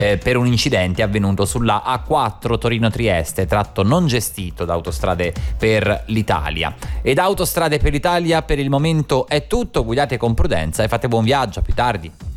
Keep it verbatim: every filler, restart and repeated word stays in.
eh, per un incidente avvenuto sulla A quattro Torino-Trieste, tratto non gestito da Autostrade per l'Italia. Ed Autostrade per l'Italia per il momento è tutto, guidate con prudenza e fate buon viaggio, a più tardi.